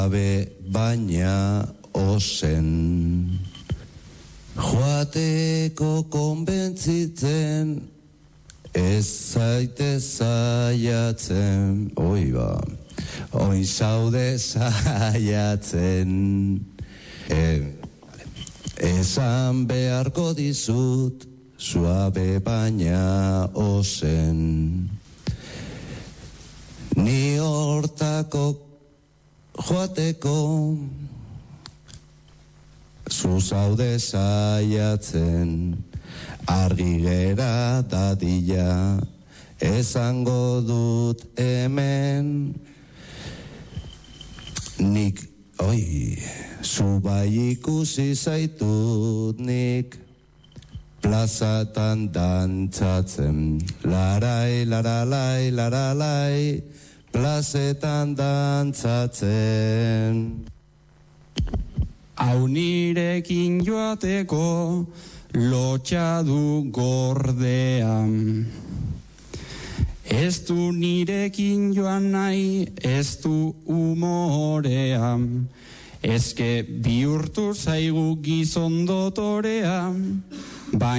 baina ozen joateko konbentzitzen ez zaite zaiatzen oin zaude zaiatzen esan beharko dizut suabe baina ozen ni hortako joateko zuzaude zaiatzen argi gera dadila esango dut hemen nik zubai ikusi zaitut nik plazatan dantzatzen larai laralai laralai plazetan dantzatzen hau nirekin joateko lotxa du gordean ez du nirekin joan nahi ez du umorean ezke bihurtu zaigu gizon dotorean